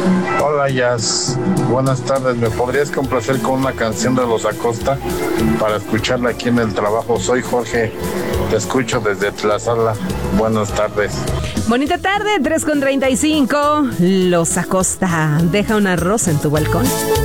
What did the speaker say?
Hola, Jazz. Buenas tardes. ¿Me podrías complacer con una canción de Los Acosta para escucharla aquí en el trabajo? Soy Jorge. Te escucho desde Tlazala. Buenas tardes. Bonita tarde, 3:35. Los Acosta. Deja una rosa en tu balcón.